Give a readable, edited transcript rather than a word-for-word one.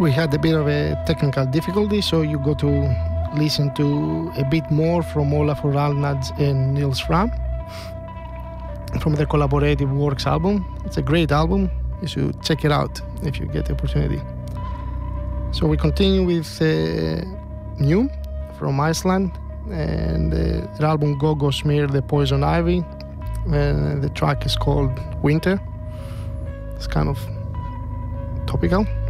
We had a bit of a technical difficulty, so you got to listen to a bit more from Olafur Arnalds and Nils Fram from the Collaborative Works album. It's a great album. You should check it out if you get the opportunity. So we continue with New from Iceland, and the album Go Smear the Poison Ivy, and the track is called Winter. It's kind of topical.